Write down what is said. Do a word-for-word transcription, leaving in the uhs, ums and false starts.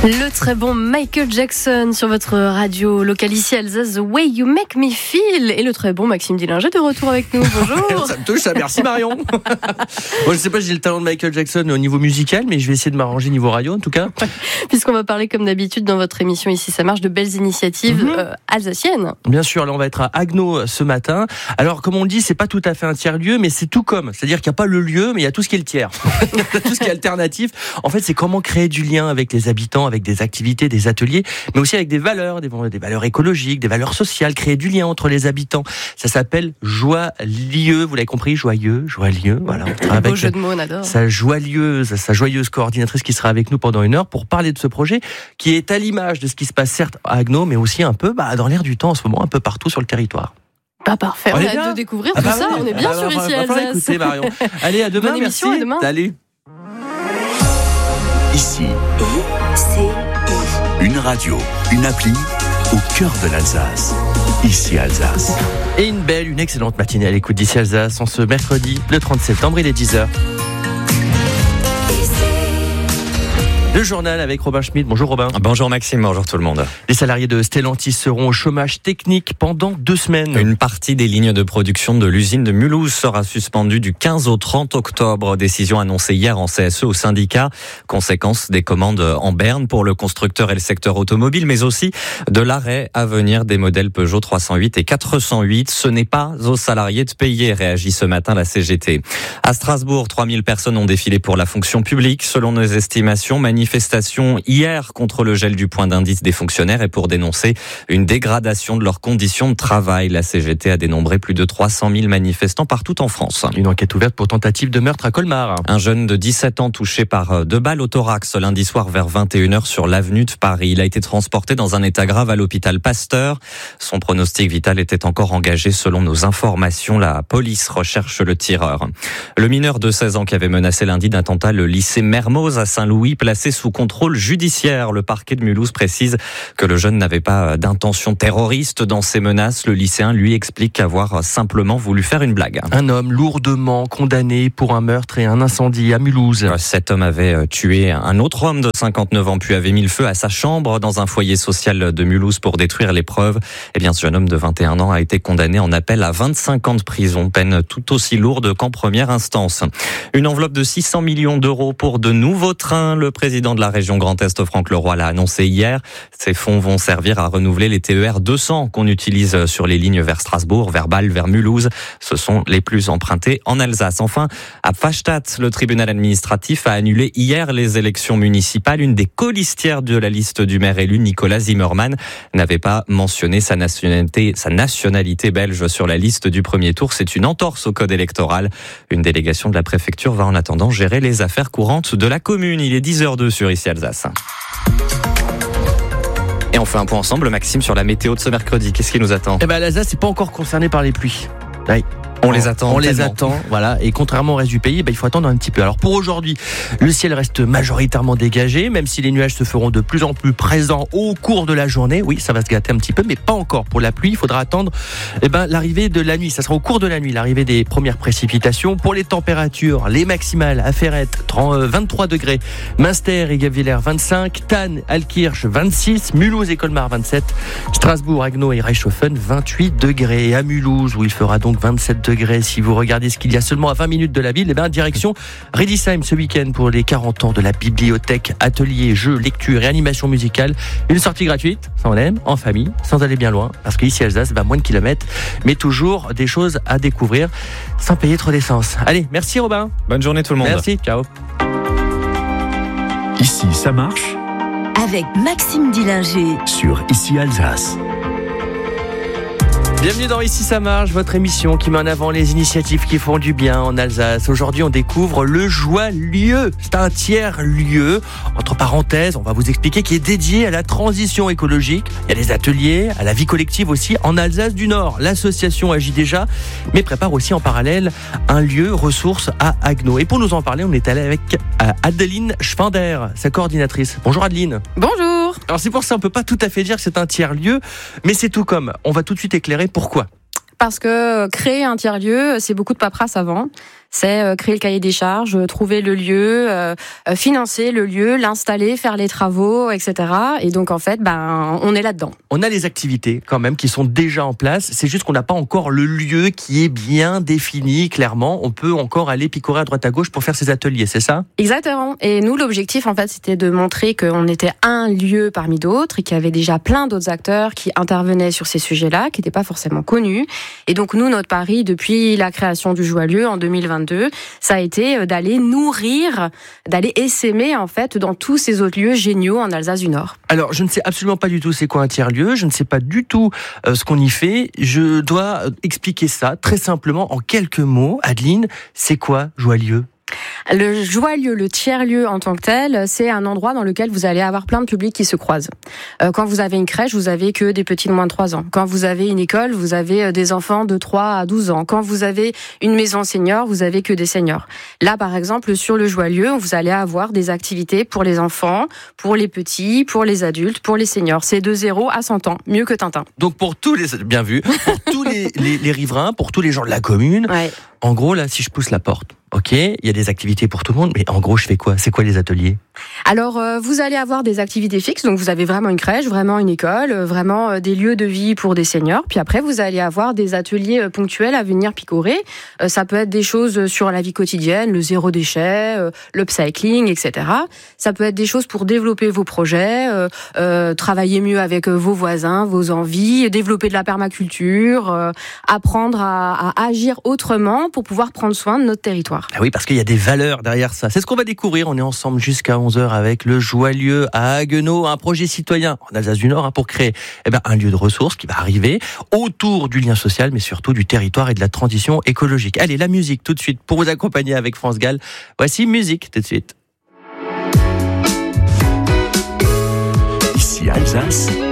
Le très bon Michael Jackson sur votre radio locale ici Alsace, The Way You Make Me Feel. Et le très bon Maxime Dillinger de retour avec nous. Bonjour. Ça me touche, ça. Merci Marion. Bon, je sais pas si j'ai le talent de Michael Jackson au niveau musical, mais je vais essayer de m'arranger niveau radio en tout cas. Puisqu'on va parler comme d'habitude dans votre émission ici, ça marche, de belles initiatives mm-hmm. euh, alsaciennes. Bien sûr, là on va être à Haguenau ce matin. Alors comme on dit, c'est pas tout à fait un tiers-lieu, mais c'est tout comme. C'est-à-dire qu'il n'y a pas le lieu, mais il y a tout ce qui est le tiers. Tout ce qui est alternatif. En fait, c'est comment créer du lien avec les habitants, avec des activités, des ateliers, mais aussi avec des valeurs, des, des valeurs écologiques, des valeurs sociales, créer du lien entre les habitants. Ça s'appelle Joyelieu, vous l'avez compris, joyeux, joyeux. Voilà, on sera avec jeu de mots, on adore. Sa joyeuse, sa joyeuse coordinatrice qui sera avec nous pendant une heure pour parler de ce projet qui est à l'image de ce qui se passe certes à Haguenau, mais aussi un peu bah, dans l'air du temps en ce moment, un peu partout sur le territoire. Pas parfait, on, on a hâte de découvrir ah tout bah ça, ouais. on est bien ah sûr bah, ici à Alsace. Écouter, Marion. Allez, à demain, bonne merci. Émission, à demain. Salut. Ici, une radio, une appli au cœur de l'Alsace. Ici Alsace. Et une belle, une excellente matinée à l'écoute d'Ici Alsace en ce mercredi, le trente septembre, il est dix heures. Le journal avec Robin Schmidt. Bonjour Robin. Bonjour Maxime, bonjour tout le monde. Les salariés de Stellantis seront au chômage technique pendant deux semaines. Une partie des lignes de production de l'usine de Mulhouse sera suspendue du quinze au trente octobre. Décision annoncée hier en C S E au syndicat. Conséquence des commandes en berne pour le constructeur et le secteur automobile, mais aussi de l'arrêt à venir des modèles Peugeot trois cent huit et quatre cent huit. Ce n'est pas aux salariés de payer, réagit ce matin la C G T. À Strasbourg, trois mille personnes ont défilé pour la fonction publique. Selon nos estimations, manifestation hier contre le gel du point d'indice des fonctionnaires et pour dénoncer une dégradation de leurs conditions de travail. La C G T a dénombré plus de trois cent mille manifestants partout en France. Une enquête ouverte pour tentative de meurtre à Colmar. Un jeune de dix-sept ans touché par deux balles au thorax lundi soir vers vingt et une heures sur l'avenue de Paris. Il a été transporté dans un état grave à l'hôpital Pasteur. Son pronostic vital était encore engagé selon nos informations. La police recherche le tireur. Le mineur de seize ans qui avait menacé lundi d'attentat le lycée Mermoz à Saint-Louis, placé sous contrôle judiciaire. Le parquet de Mulhouse précise que le jeune n'avait pas d'intention terroriste dans ses menaces. Le lycéen lui explique avoir simplement voulu faire une blague. Un homme lourdement condamné pour un meurtre et un incendie à Mulhouse. Cet homme avait tué un autre homme de cinquante-neuf ans puis avait mis le feu à sa chambre dans un foyer social de Mulhouse pour détruire les preuves. Eh bien, ce jeune homme de vingt et un ans a été condamné en appel à vingt-cinq ans de prison, peine tout aussi lourde qu'en première instance. Une enveloppe de six cents millions d'euros pour de nouveaux trains. Le président de la région Grand Est, Franck Leroy, l'a annoncé hier. Ces fonds vont servir à renouveler les T E R deux cents qu'on utilise sur les lignes vers Strasbourg, vers Bâle, vers Mulhouse. Ce sont les plus empruntés en Alsace. Enfin, à Pfastatt, le tribunal administratif a annulé hier les élections municipales. Une des colistières de la liste du maire élu, Nicolas Zimmermann, n'avait pas mentionné sa nationalité, sa nationalité belge sur la liste du premier tour. C'est une entorse au code électoral. Une délégation de la préfecture va en attendant gérer les affaires courantes de la commune. Il est dix heures deux sur Ici Alsace. Et on fait un point ensemble, Maxime, sur la météo de ce mercredi. Qu'est-ce qui nous attend ? Eh ben, l'Alsace n'est pas encore concernée par les pluies. Oui. On les attend. On les tellement. attend, voilà. Et contrairement au reste du pays, bah, il faut attendre un petit peu. Alors pour aujourd'hui, le ciel reste majoritairement dégagé, même si les nuages se feront de plus en plus présents au cours de la journée. Oui, ça va se gâter un petit peu, mais pas encore. Pour la pluie, il faudra attendre eh ben, l'arrivée de la nuit. Ça sera au cours de la nuit, l'arrivée des premières précipitations. Pour les températures, les maximales à Ferrette, vingt-trois degrés. Münster et Gavillers, vingt-cinq. Thann, Altkirch, vingt-six. Mulhouse et Colmar, vingt-sept. Strasbourg, Haguenau et Reichshofen, vingt-huit degrés. Et à Mulhouse, où il fera donc vingt-sept degrés. Si vous regardez ce qu'il y a seulement à vingt minutes de la ville, eh bien, direction Riedisheim ce week-end pour les quarante ans de la bibliothèque, ateliers, jeux, lecture et animation musicale. Une sortie gratuite, ça on aime, en famille, sans aller bien loin, parce qu'ici Alsace, bah, moins de kilomètres, mais toujours des choses à découvrir sans payer trop d'essence. Allez, merci Robin. Bonne journée tout le monde. Merci, ciao. Ici, ça marche avec Maxime Dillinger sur Ici Alsace. Bienvenue dans Ici ça marche, votre émission qui met en avant les initiatives qui font du bien en Alsace. Aujourd'hui, on découvre le Joyelieu. C'est un tiers-lieu, entre parenthèses, on va vous expliquer, qui est dédié à la transition écologique. Il y a des ateliers, à la vie collective aussi en Alsace du Nord. L'association agit déjà, mais prépare aussi en parallèle un lieu ressource à Haguenau. Et pour nous en parler, on est allé avec Adeline Schwander, sa coordinatrice. Bonjour Adeline. Bonjour. Alors c'est pour ça, on peut pas tout à fait dire que c'est un tiers-lieu, mais c'est tout comme. On va tout de suite éclairer pourquoi. Parce que créer un tiers-lieu, c'est beaucoup de paperasse avant. c'est euh, créer le cahier des charges, euh, trouver le lieu, euh, euh, financer le lieu, l'installer, faire les travaux, et cetera. Et donc en fait, ben on est là-dedans. On a les activités quand même qui sont déjà en place. C'est juste qu'on n'a pas encore le lieu qui est bien défini clairement. On peut encore aller picorer à droite à gauche pour faire ces ateliers, c'est ça ? Exactement. Et nous, l'objectif en fait, c'était de montrer qu'on était un lieu parmi d'autres et qu'il y avait déjà plein d'autres acteurs qui intervenaient sur ces sujets-là, qui n'étaient pas forcément connus. Et donc nous, notre pari depuis la création du Joyeux en deux mille vingt-deux, ça a été d'aller nourrir, d'aller essaimer en fait dans tous ces autres lieux géniaux en Alsace du Nord. Alors, je ne sais absolument pas du tout c'est quoi un tiers-lieu, je ne sais pas du tout euh, ce qu'on y fait. Je dois expliquer ça très simplement en quelques mots. Adeline, c'est quoi Joyeux ? Le Joyeux, le tiers-lieu en tant que tel, c'est un endroit dans lequel vous allez avoir plein de publics qui se croisent. Euh, quand vous avez une crèche, vous avez que des petits de moins de trois ans. Quand vous avez une école, vous avez des enfants de trois à douze ans. Quand vous avez une maison senior, vous avez que des seniors. Là, par exemple, sur le Joyeux, vous allez avoir des activités pour les enfants, pour les petits, pour les adultes, pour les seniors. C'est de zéro à cent ans, mieux que Tintin. Donc pour tous les, bien vu, pour tous les, les, les riverains, pour tous les gens de la commune. Ouais. En gros, là, si je pousse la porte, ok, il y a des activités pour tout le monde, mais en gros, je fais quoi ? C'est quoi les ateliers ? Alors, euh, vous allez avoir des activités fixes, donc vous avez vraiment une crèche, vraiment une école, euh, vraiment euh, des lieux de vie pour des seniors. Puis après, vous allez avoir des ateliers euh, ponctuels à venir picorer. Euh, ça peut être des choses sur la vie quotidienne, le zéro déchet, euh, l'upcycling, et cetera. Ça peut être des choses pour développer vos projets, euh, euh, travailler mieux avec euh, vos voisins, vos envies, développer de la permaculture, euh, apprendre à, à agir autrement pour pouvoir prendre soin de notre territoire. Ah oui, parce qu'il y a des valeurs derrière ça. C'est ce qu'on va découvrir. On est ensemble jusqu'à onze heures avec le Joyeux à Haguenau, un projet citoyen en Alsace du Nord hein, pour créer eh ben, un lieu de ressources qui va arriver autour du lien social, mais surtout du territoire et de la transition écologique. Allez, la musique tout de suite pour vous accompagner avec France Gall. Voici musique tout de suite. Ici Alsace.